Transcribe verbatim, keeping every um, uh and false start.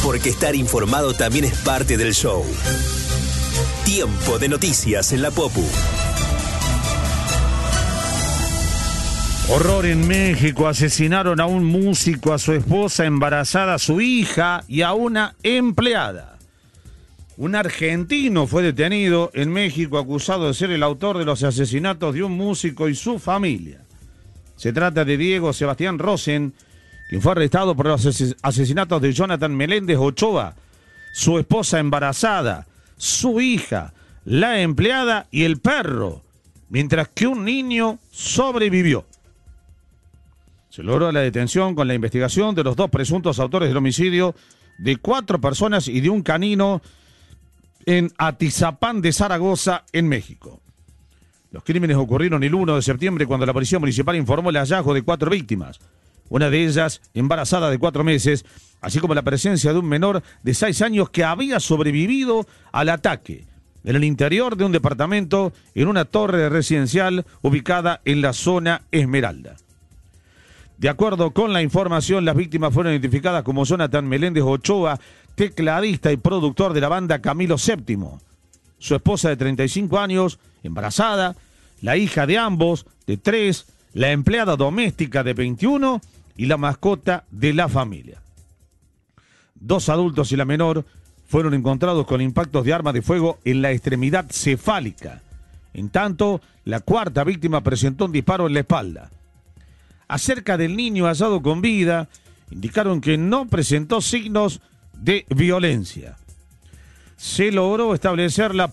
porque estar informado también es parte del show. Tiempo de noticias en la Popu. Horror en México. Asesinaron a un músico, a su esposa embarazada, a su hija y a una empleada. Un argentino fue detenido en México acusado de ser el autor de los asesinatos de un músico y su familia. Se trata de Diego Sebastián Rosen, quien fue arrestado por los asesinatos de Jonathan Meléndez Ochoa, su esposa embarazada, su hija, la empleada y el perro, mientras que un niño sobrevivió. Se logró la detención con la investigación de los dos presuntos autores del homicidio de cuatro personas y de un canino en Atizapán de Zaragoza, en México. Los crímenes ocurrieron el primero de septiembre cuando la policía municipal informó el hallazgo de cuatro víctimas, una de ellas embarazada de cuatro meses, así como la presencia de un menor de seis años que había sobrevivido al ataque en el interior de un departamento en una torre residencial ubicada en la zona Esmeralda. De acuerdo con la información, las víctimas fueron identificadas como Jonathan Meléndez Ochoa, tecladista y productor de la banda Camilo séptimo, su esposa de treinta y cinco años, embarazada, la hija de ambos, de tres, la empleada doméstica de veintiuno y la mascota de la familia. Dos adultos y la menor fueron encontrados con impactos de arma de fuego en la extremidad cefálica. En tanto, la cuarta víctima presentó un disparo en la espalda. Acerca del niño hallado con vida, indicaron que no presentó signos de violencia. Se logró establecer la